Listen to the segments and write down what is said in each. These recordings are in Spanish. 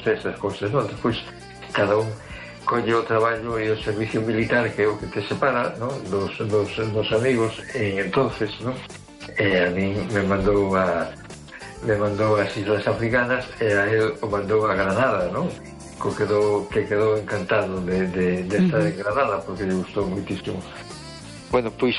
desas cosas, non? Depois cada un colle o traballo e o servicio militar, que é o que te separa, non? Dos amigos, e entonces, non? A mí me mandou ás Islas Africanas e a él o mandou a Granada, non? Que quedou encantado de estar en Granada, porque lle gustou moitísimo. Bueno, pois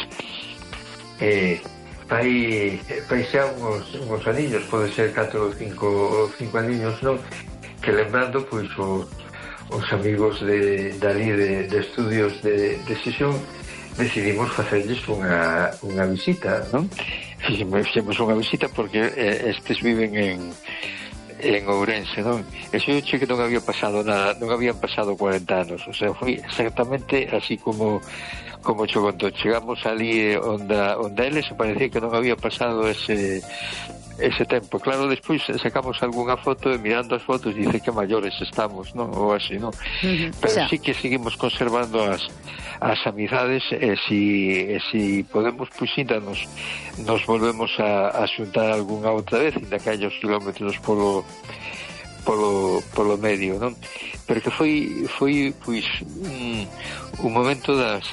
fai xa uns aniños, pode ser 4 ou 5 aniños, non? Que lembrando, pois, os amigos dali de estudios de Xixón, decidimos facerlles unha visita, non? Fixemos unha visita porque estes viven en Ourense, non? Eso eu che que non había pasado nada, non habían pasado 40 anos, o sea, foi exactamente así como che contou. Chegamos ali onde eles, e parecía que non había pasado ese tempo. Claro, despois sacamos algunha foto e mirando as fotos dice que maiores estamos, non? Ou así, non? Pero sí que seguimos conservando as amizades, e si podemos, pois ainda nos volvemos a xuntar algunha outra vez, ainda que hai os kilómetros polo medio, non? Pero que foi pois un momento das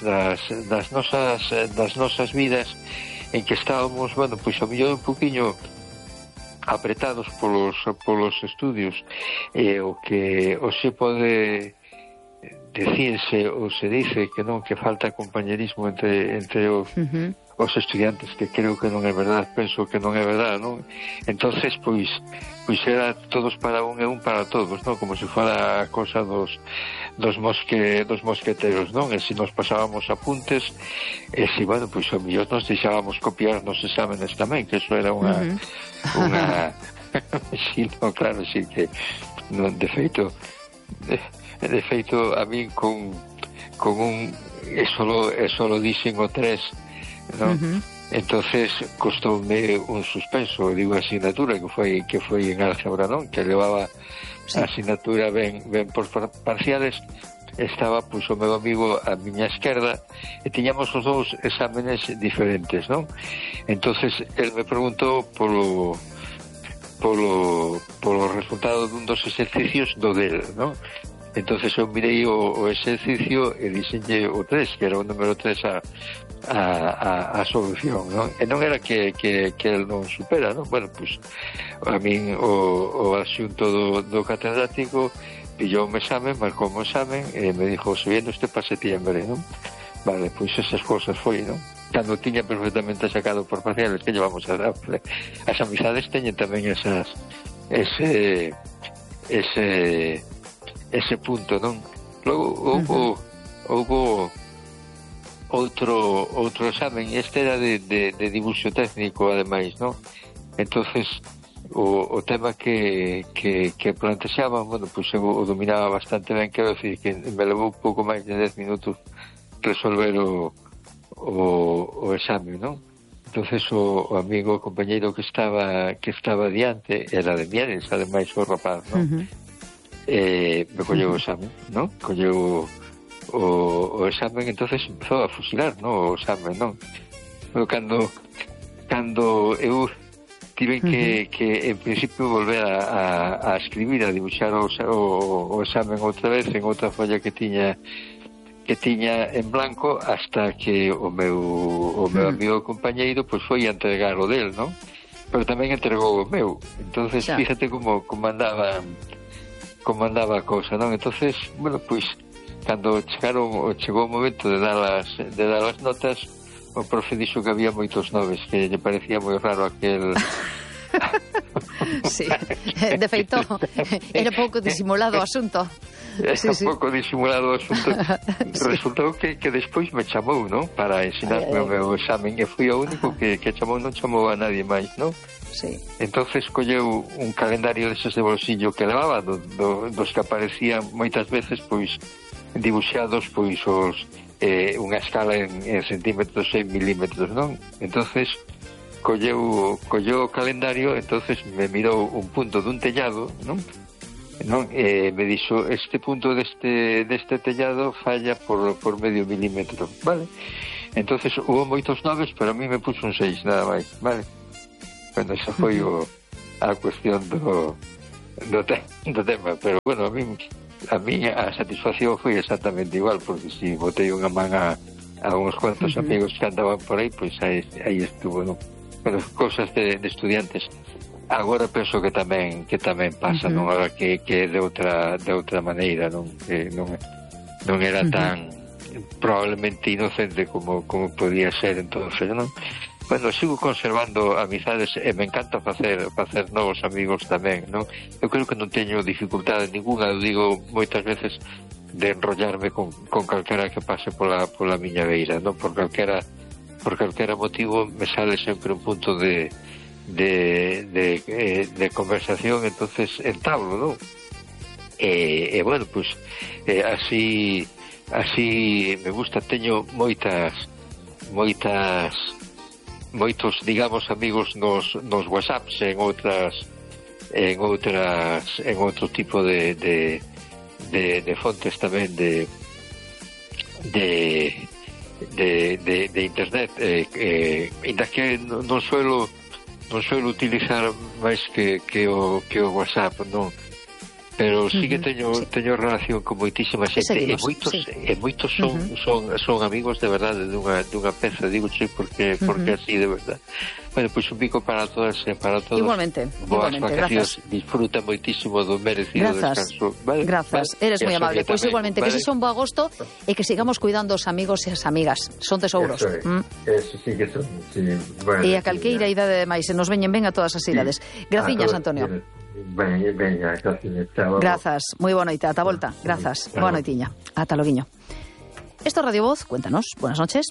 nosas vidas en que estábamos, bueno, pois ao mellor un poquinho apretados polos estudios, o que se pode decirse ou se dice que non, que falta compañerismo entre os estudiantes, que creo que non é verdad, penso que non é verdad, non? Entonces, pois era todos para un e un para todos, non? Como se fora a cosa dos mosqueteros, non? E se nos pasábamos apuntes, e se, bueno, pois ao mellor nos deixábamos copiar nos exámenes tamén, que eso era unha sí, no, claro, sí que non, de feito a min con un solo dixen o 3, non? Entonces costoume un suspenso, digo, asignatura que foi en álgebra, non? Que levaba a asignatura ben por parciales. Estaba, pois, o meu amigo a miña esquerda e tiñamos os dous exámenes diferentes, non? Entonces el me preguntou polo resultado dun dos exercicios do del, non? Entonces eu mirei o exercicio e dixenlle o 3, que era o número 3 a solución, non? E non era que el non supera, non? Bueno, pois a min o asunto do catedrático pillou un examen, marcou un examen e me dixo, se viene usted para septiembre, non? Vale, pois esas cosas foi, non? Cando tiña perfectamente sacado por parciales, que llevamos a dar, as amizades teñen tamén ese punto, non? Logo houbo outro examen, este era de dibuixo técnico, ademais, non? Entonces o tema que plantexaban, bueno, pois eu o dominaba bastante ben, quero decir que me levou un pouco máis de 10 minutos resolver o exame, non? Entonces o amigo, o compañeiro que estaba diante era de Mieres, ademais o rapaz, non? Me colleu o examen, non? Colleu o examen, entonces empezou a fusilar, non? O examen, non? Cando eu tive que en principio volver a escribir, a dibuixar o examen outra vez en outra folla que tiña en blanco, hasta que o meu amigo compañeiro pois foi a entregar o del, non? Pero tamén entregou o meu. Entonces, fíjate como andaba a cousa, non? Entonces, bueno, pois cando chegou o momento de dar as notas, o profe dixo que había moitos 9, que lle parecía moi raro aquel sí, de feito era pouco disimulado o asunto. Pouco disimulado o asunto. Resultou que despois me chamou, non? Para ensinarme o meu examen, e fui o único que chamou, non chamou a nadie máis, non? Sí. Entonces colleu un calendario deses de bolsillo que levaba, dos que aparecían moitas veces, pois dibuixados, pois unha escala en centímetros e milímetros, non? Entonces colleu o calendario, entonces me mirou un punto dun tellado, non? Me dixo, este punto deste tellado falla por medio milímetro, vale? Entonces hubo moitos 9, pero a mí me puso un 6, nada máis, vale? Bueno, esa foi a cuestión do tema, pero bueno, a mí a satisfacción foi exactamente igual, porque si botei unha man a uns cuantos amigos que andaban por aí, pois aí estuvo, non? Pero cosas de estudiantes. Agora penso que tamén pasa, non? Agora que de outra maneira, non? Que non era tan probablemente inocente como podía ser entonces, non? Bueno, sigo conservando amizades e me encanta facer novos amigos tamén, non? Eu creo que non teño dificultade ninguna, eu digo moitas veces de enrollarme con calquera que pase pola miña beira, non? Por calquera motivo me sale sempre un punto de conversación, entonces entablo, non? E bueno, pues así me gusta. Teño moitos, digamos, amigos nos WhatsApps, en outro tipo de fontes tamén de internet, ainda que non suelo utilizar máis que o WhatsApp, non? Pero sí que teño relación con moitísima xente, e moitos son amigos de verdade dunha peza, digo porque así de verdade. Bueno, pois un bico para todas e para todos. Igualmente, vacacións, disfruta moitísimo do merecido descanso. Grazas, eres moi amable. Pois igualmente, que se son bo agosto e que sigamos cuidando os amigos e as amigas. Son tesouros. Eso sí que son. E a calqueira idade máis, se nos veñen ben a todas as idades. Graciñas, Antonio. Veña, grazas, moi boa noite, ata volta. Grazas, boa noitiña. Ata loguiño. Esto es Radio Voz, cuéntanos. Buenas noches.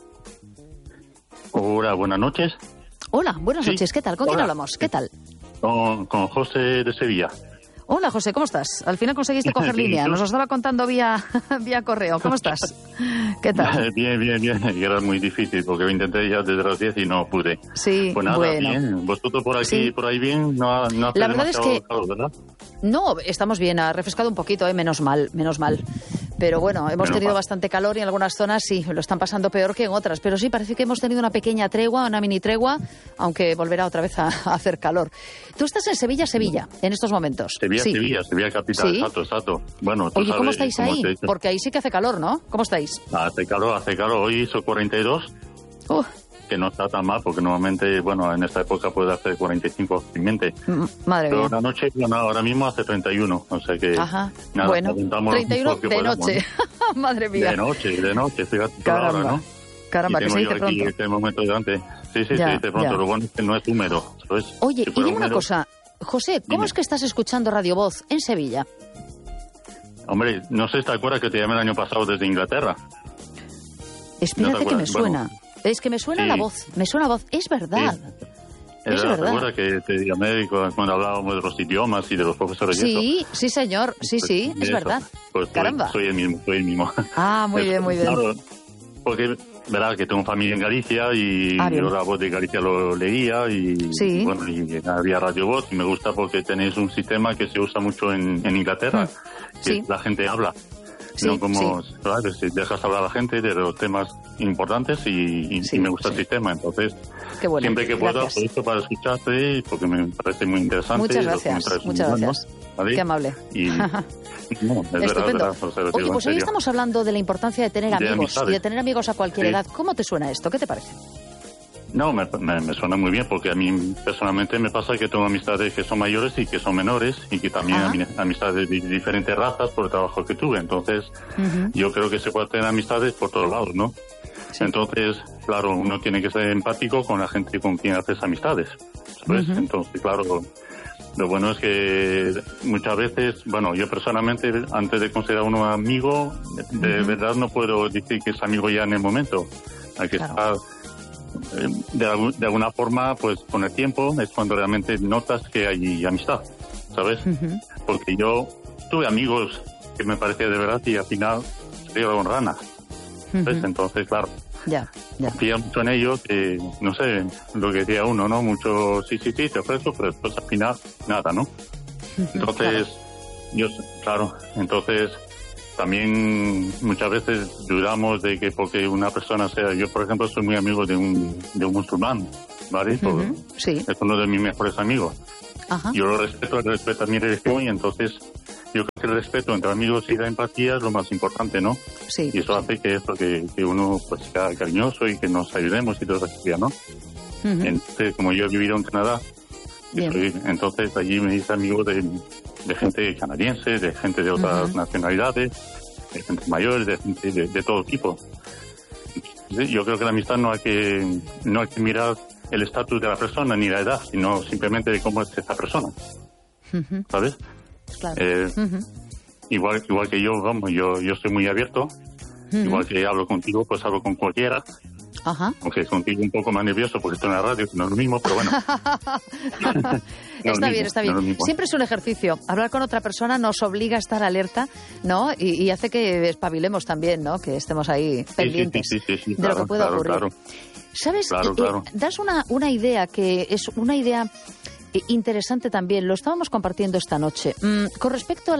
Hola, buenas noches. Hola, buenas noches. ¿Qué tal? ¿Con quién hablamos? ¿Qué tal? Con José de Sevilla. Hola, José, ¿cómo estás? Al final conseguiste coger línea. Nos lo estaba contando vía correo. ¿Cómo estás? ¿Qué tal? Bien. Y era muy difícil porque lo intenté ya desde las 10 y no pude. Sí, pues nada, bueno. Bien. ¿Vosotros por aquí, por ahí bien? No hace la verdad es que calor, ¿verdad? No, estamos bien. Ha refrescado un poquito, menos mal. Pero bueno, hemos tenido bastante calor y en algunas zonas sí, lo están pasando peor que en otras. Pero sí, parece que hemos tenido una pequeña tregua, una mini tregua, aunque volverá otra vez a hacer calor. Tú estás en Sevilla, en estos momentos. Sevilla capital, ¿Sí? Exacto. Bueno, oye, ¿cómo estáis ahí? Porque ahí sí que hace calor, ¿no? ¿Cómo estáis? Hace calor. Hoy hizo 42. Que no está tan mal, porque normalmente, bueno, en esta época puede hacer 45 fácilmente. Madre mía. Pero la noche, bueno, ahora mismo hace 31, o sea que... Ajá, nada, bueno, 31 de podamos, noche. ¿No? Madre mía. De noche, fíjate. Caramba, ahora, ¿no? Caramba, que se dice pronto. Aquí este momento delante. Sí, se dice pronto. Ya. Lo bueno es que no es húmedo, ¿sabes? Oye, si y dime húmedo, una cosa, José, ¿cómo es que estás escuchando Radio Voz en Sevilla? Hombre, no sé si te acuerdas que te llamé el año pasado desde Inglaterra. Espérate, ¿No que me suena. Bueno, es que me suena la voz, es verdad. Sí. Es verdad. ¿Te acuerdas que te llamé cuando hablábamos de los idiomas y de los profesores? Sí, sí, señor. Sí, es verdad. Pues Caramba. Soy el mismo. Ah, muy bien. Claro, porque, verás, que tengo familia en Galicia y yo la voz de Galicia lo leía y, bueno, y había Radio Voz y me gusta porque tenéis un sistema que se usa mucho en Inglaterra, que la gente habla. No como, ¿sabes? Si dejas hablar a la gente de los temas importantes y me gusta el sistema. Entonces, siempre que pueda, aprovecho para escucharte porque me parece muy interesante. Muchas gracias. ¿Vale? Qué amable. Y, no, es verdad. Oye, pues hoy estamos hablando de la importancia de tener amigos y de tener amigos a cualquier edad. ¿Cómo te suena esto? ¿Qué te parece? No, me suena muy bien porque a mí personalmente me pasa que tengo amistades que son mayores y que son menores y que también amistades de diferentes razas por el trabajo que tuve. Entonces, yo creo que se puede tener amistades por todos lados, ¿no? Sí. Entonces, claro, uno tiene que ser empático con la gente con quien haces amistades, ¿sabes? Entonces, claro, lo bueno es que muchas veces, bueno, yo personalmente, antes de considerar a uno amigo, de verdad no puedo decir que es amigo ya en el momento. Hay que estar... De alguna forma, pues con el tiempo es cuando realmente notas que hay amistad, ¿sabes? Porque yo tuve amigos que me parecía de verdad y al final se dieron ranas, ¿sabes? Entonces, claro, confía mucho en ellos, que no sé, lo que decía uno, ¿no? Mucho sí, te ofrezco, pero después al final nada, ¿no? Entonces, entonces también muchas veces dudamos de que porque una persona sea... Yo, por ejemplo, soy muy amigo de un musulmán, ¿vale? Es uno de mis mejores amigos. Yo lo respeto, él respeta mi religión, y entonces yo creo que el respeto entre amigos y la empatía es lo más importante, ¿no? Sí. Y eso hace que uno pues sea cariñoso y que nos ayudemos y todo eso, ¿no? Entonces, como yo he vivido en Canadá, entonces allí me hice amigo de gente canadiense, de gente de otras nacionalidades, de gente mayor, de gente de todo tipo. Yo creo que la amistad no hay que mirar el estatus de la persona ni la edad, sino simplemente de cómo es esta persona. ¿Sabes? Claro. Igual que yo, vamos, yo soy muy abierto. Igual que hablo contigo, pues hablo con cualquiera. Aunque contigo un poco más nervioso porque estoy en la radio, no es lo mismo, pero bueno. Está bien. Siempre es un ejercicio. Hablar con otra persona nos obliga a estar alerta, ¿no? Y hace que espabilemos también, ¿no? Que estemos ahí pendientes de lo que pueda ocurrir. Claro. ¿Sabes? Claro. Das una idea que es una idea interesante también. Lo estábamos compartiendo esta noche. Con respecto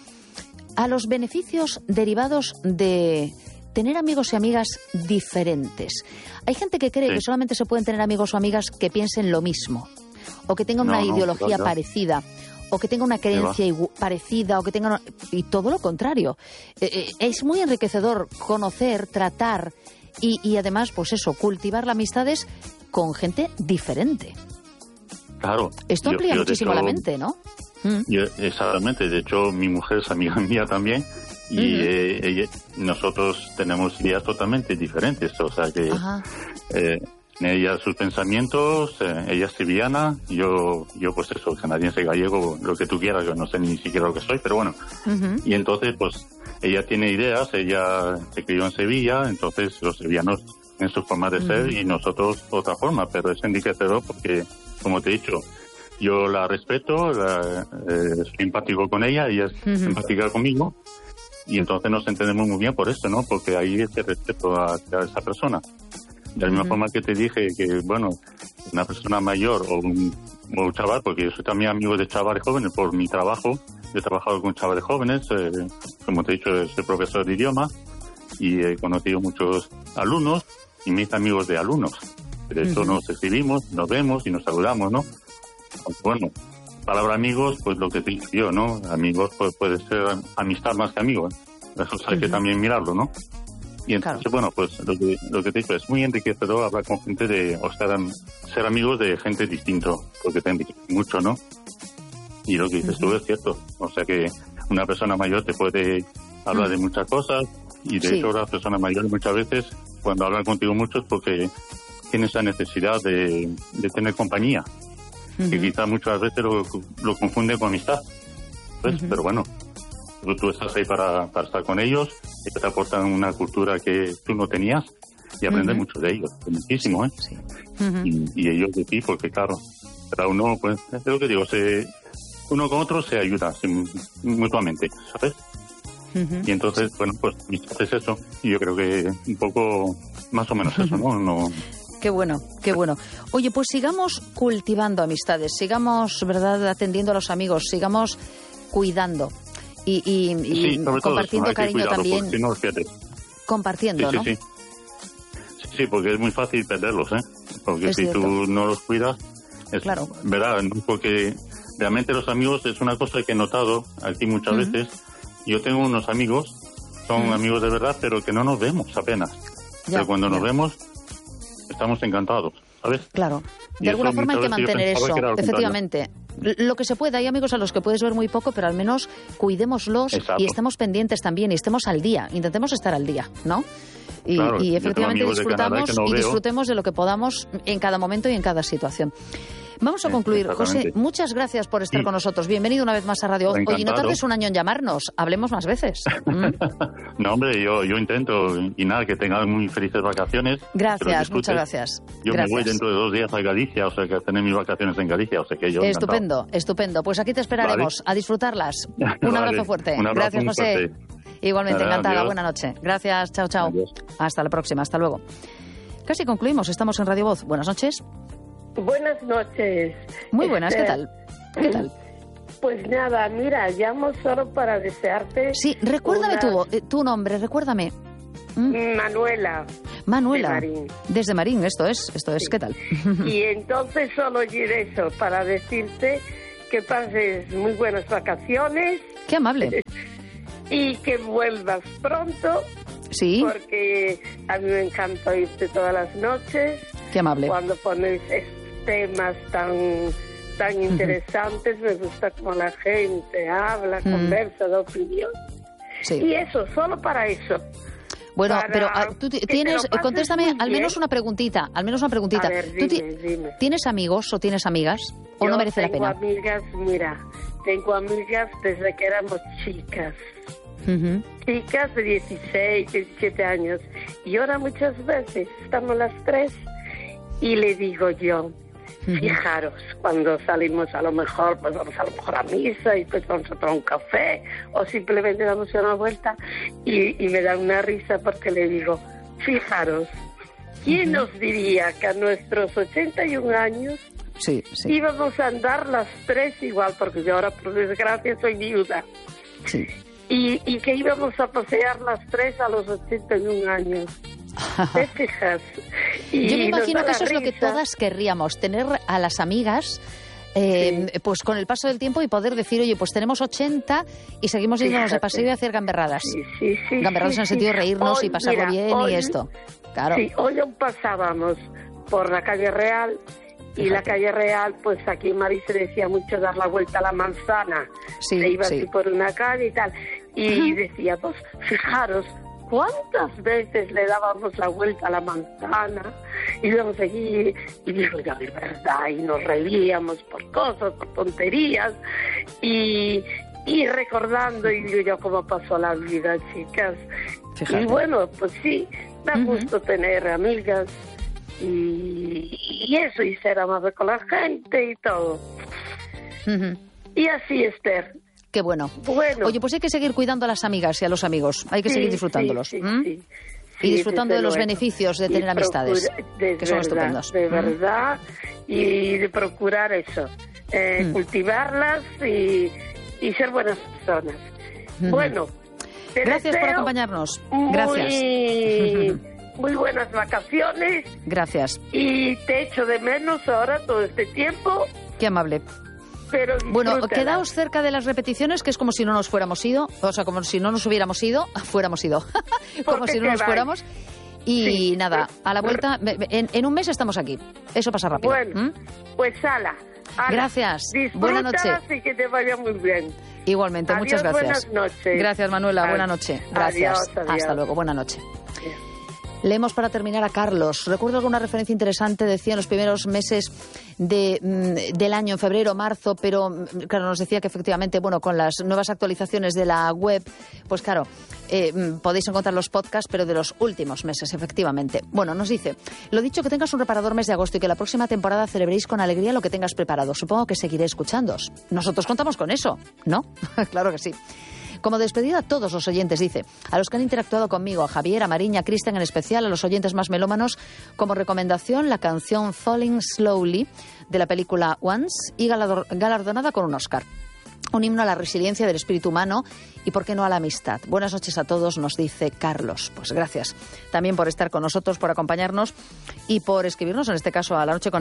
a los beneficios derivados de tener amigos y amigas diferentes. Hay gente que cree que solamente se pueden tener amigos o amigas que piensen lo mismo, o que tengan una ideología parecida, o que tengan una creencia parecida, o que tengan... Y todo lo contrario. Es muy enriquecedor conocer, tratar y además, pues eso, cultivar las amistades con gente diferente. Claro. Esto amplía muchísimo la mente, ¿no? Exactamente. De hecho, mi mujer es amiga mía también. Y nosotros tenemos ideas totalmente diferentes, o sea que ella sus pensamientos, ella es sevillana, yo pues eso, canadiense, gallego, lo que tú quieras, yo no sé ni siquiera lo que soy, pero bueno. Y entonces pues ella tiene ideas, ella se crió en Sevilla, entonces los sevillanos en su forma de ser y nosotros otra forma, pero es enriquecedor porque, como te he dicho, yo la respeto, soy empático con ella es empática conmigo. Y entonces nos entendemos muy bien por esto, ¿no? Porque ahí es el respeto a esa persona. De la misma forma que te dije que, bueno, una persona mayor o un chaval, porque yo soy también amigo de chavales jóvenes por mi trabajo. He trabajado con chavales jóvenes, como te he dicho, soy profesor de idioma y he conocido muchos alumnos y mis amigos de alumnos. De hecho, nos escribimos, nos vemos y nos saludamos, ¿no? Bueno, palabra amigos, pues lo que te digo yo, ¿no? Amigos pues puede ser amistad más que amigos. Eso hay que también mirarlo, ¿no? Y entonces, bueno, pues lo que te digo es muy enriquecedor hablar con gente o ser amigos de gente distinto, porque te enriquece mucho, ¿no? Y lo que dices tú es cierto. O sea que una persona mayor te puede hablar de muchas cosas y de hecho la persona mayor muchas veces cuando hablan contigo mucho es porque tiene esa necesidad de tener compañía. Que quizás muchas veces lo confunde con amistad. ¿Ves? Pero bueno, tú estás ahí para estar con ellos y que te aportan una cultura que tú no tenías y aprendes mucho de ellos, muchísimo, ¿eh? Sí. Y ellos de ti, porque claro, cada uno, pues, es lo que digo, uno con otro se ayuda mutuamente, ¿sabes? Y entonces, bueno, pues es eso. Y yo creo que un poco, más o menos eso, ¿no? Qué bueno, qué bueno. Oye, pues sigamos cultivando amistades, sigamos, ¿verdad?, atendiendo a los amigos, sigamos cuidando y compartiendo cariño también. Si no, compartiendo, ¿no? Sí, porque es muy fácil perderlos, ¿eh? Porque si tú no los cuidas, claro. ¿Verdad? Porque realmente los amigos es una cosa que he notado aquí muchas veces. Yo tengo unos amigos, son amigos de verdad, pero que no nos vemos apenas. Pero cuando nos vemos, estamos encantados, ¿sabes? Claro. De alguna forma hay que mantener eso, efectivamente. Lo que se puede, hay amigos a los que puedes ver muy poco, pero al menos cuidémoslos. Exacto. Y estemos pendientes también y estemos al día, intentemos estar al día, ¿no? Y efectivamente disfrutemos de lo que podamos en cada momento y en cada situación. Vamos a concluir. José, muchas gracias por estar con nosotros. Bienvenido una vez más a Radio Voz. Oye, no tardes un año en llamarnos. Hablemos más veces. No, hombre, yo intento. Y nada, que tengan muy felices vacaciones. Gracias, muchas gracias. Yo me voy dentro de 2 días a Galicia, o sea que a tener mis vacaciones en Galicia, o sea que yo Estupendo, estupendo. Pues aquí te esperaremos a disfrutarlas. Un abrazo fuerte. Un abrazo gracias, José. Fuerte. Igualmente, encantada. Buena noche. Gracias, chao, chao. Adiós. Hasta la próxima, hasta luego. Casi concluimos, estamos en Radio Voz. Buenas noches. Buenas noches. Muy buenas, ¿qué tal? ¿Qué tal? Pues nada, mira, llamo solo para desearte... Sí, recuérdame tu nombre, recuérdame. Manuela. Manuela. De Marín. Desde Marín, esto es, ¿qué tal? Y entonces solo diré eso, para decirte que pases muy buenas vacaciones. Qué amable. Y que vuelvas pronto. Sí. Porque a mí me encanta oírte todas las noches. Qué amable. Cuando pones temas tan interesantes, me gusta como la gente habla, conversa, da opinión. Sí. Y eso, solo para eso. Bueno, pero tú tienes, contéstame al menos una preguntita, A ver, dime. ¿Tienes amigos o tienes amigas? ¿O Yo no merece la pena? Tengo amigas desde que éramos chicas. Chicas de 16, 17 años. Y ahora muchas veces estamos las tres y le digo yo, fijaros, cuando salimos a lo mejor, pues vamos a lo mejor a misa y pues vamos a tomar un café o simplemente damos una vuelta y me da una risa porque le digo, fijaros, ¿quién nos diría que a nuestros 81 años íbamos a andar las tres igual? Porque yo ahora por desgracia soy viuda. Sí. Y que íbamos a pasear las tres a los 81 años. ¿Te fijas? Yo me imagino que eso es lo que todas querríamos, tener a las amigas pues con el paso del tiempo y poder decir, oye, pues tenemos 80 y seguimos yéndonos de paseo y hacer gamberradas. Gamberradas en el sentido de reírnos y pasarlo bien y esto. Claro. Sí, hoy pasábamos por la calle Real y la calle Real, pues aquí en Madrid se decía mucho dar la vuelta a la manzana. Se iba así por una calle y tal. Y decíamos, fijaros, ¿cuántas veces le dábamos la vuelta a la manzana? Y íbamos allí, y digo, ya de verdad, y nos reíamos por cosas, por tonterías, y recordando, y digo yo, cómo pasó la vida, chicas. Fíjate. Y bueno, pues sí, da gusto tener amigas, y eso, y ser amable con la gente y todo. Y así, Esther. Qué bueno. Oye, pues hay que seguir cuidando a las amigas y a los amigos. Hay que seguir disfrutándolos. Y disfrutando de los beneficios de tener amistades, que son estupendos. De verdad, y de procurar eso. Cultivarlas y ser buenas personas. Bueno, gracias por acompañarnos. Gracias. Muy buenas vacaciones. Gracias. Y te echo de menos ahora todo este tiempo. Qué amable. Pero bueno, quedaos cerca de las repeticiones, que es como si no nos fuéramos ido, o sea, como si no nos hubiéramos ido, como si no nos fuéramos. Y nada, a la vuelta, en un mes estamos aquí. Eso pasa rápido. Bueno, pues ala. Gracias. Buenas noches. Y que te vaya muy bien. Igualmente, adiós, muchas gracias. Buenas noches. Gracias, Manuela. Buenas noches. Gracias. Adiós. Hasta luego. Buenas noches. Leemos para terminar a Carlos. Recuerdo alguna referencia interesante, decía, en los primeros meses del año, en febrero, marzo, pero claro, nos decía que efectivamente, bueno, con las nuevas actualizaciones de la web, pues claro, podéis encontrar los podcasts, pero de los últimos meses, efectivamente. Bueno, nos dice, lo dicho, que tengas un reparador mes de agosto y que la próxima temporada celebréis con alegría lo que tengas preparado. Supongo que seguiré escuchándoos. Nosotros contamos con eso, ¿no? Claro que sí. Como despedida a todos los oyentes, dice, a los que han interactuado conmigo, a Javier, a Mariña, a Cristian en especial, a los oyentes más melómanos, como recomendación la canción Falling Slowly de la película Once y galardonada con un Oscar. Un himno a la resiliencia del espíritu humano y, ¿por qué no, a la amistad? Buenas noches a todos, nos dice Carlos. Pues gracias también por estar con nosotros, por acompañarnos y por escribirnos, en este caso, a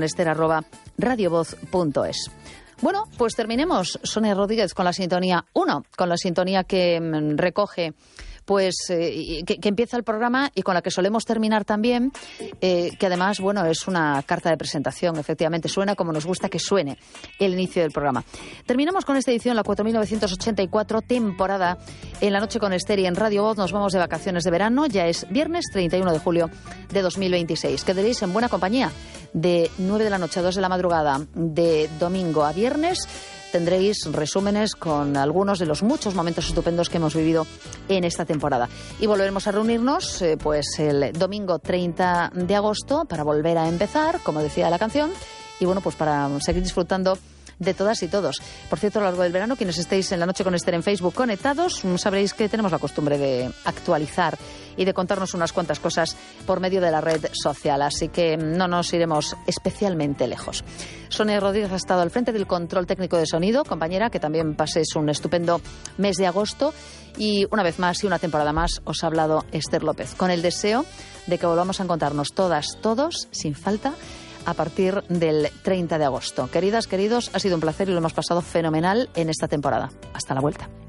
lanocheconester@radiovoz.es. Bueno, pues terminemos, Sonia Rodríguez, con la sintonía 1, con la sintonía que recoge, pues, que empieza el programa y con la que solemos terminar también, que además, bueno, es una carta de presentación, efectivamente, suena como nos gusta que suene el inicio del programa. Terminamos con esta edición, la 4984, temporada en La Noche con Esther y en Radio Voz. Nos vamos de vacaciones de verano, ya es viernes 31 de julio de 2026. Quedaréis en buena compañía de 9 de la noche a 2 de la madrugada, de domingo a viernes. Tendréis resúmenes con algunos de los muchos momentos estupendos que hemos vivido en esta temporada. Y volveremos a reunirnos pues el domingo 30 de agosto para volver a empezar, como decía la canción, y bueno, pues para seguir disfrutando de todas y todos. Por cierto, a lo largo del verano, quienes estéis en La Noche con Esther en Facebook conectados, sabréis que tenemos la costumbre de actualizar y de contarnos unas cuantas cosas por medio de la red social, así que no nos iremos especialmente lejos. Sonia Rodríguez ha estado al frente del control técnico de sonido. Compañera, que también paséis un estupendo mes de agosto, y una vez más y una temporada más os ha hablado Esther López, con el deseo de que volvamos a encontrarnos todas, todos, sin falta, a partir del 30 de agosto. Queridas, queridos, ha sido un placer y lo hemos pasado fenomenal en esta temporada. Hasta la vuelta.